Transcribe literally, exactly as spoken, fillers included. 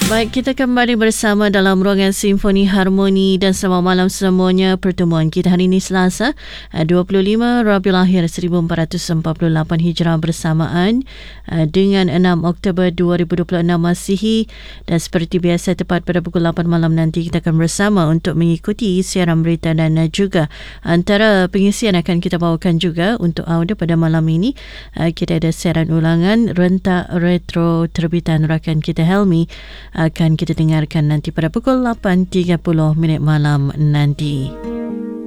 Baik, kita kembali bersama dalam ruangan Simfoni Harmoni dan selamat malam semuanya. Pertemuan kita hari ini Selasa, dua puluh lima Rabiul Akhir seribu empat ratus empat puluh lapan Hijrah bersamaan dengan enam Oktober dua ribu dua puluh enam Masihi. Dan seperti biasa tepat pada pukul lapan malam nanti kita akan bersama untuk mengikuti siaran berita dan juga antara pengisian akan kita bawakan juga untuk audio pada malam ini. Kita ada siaran ulangan rentak retro terbitan rakan kita Helmi akan kita dengarkan nanti pada pukul lapan tiga puluh minit malam nanti.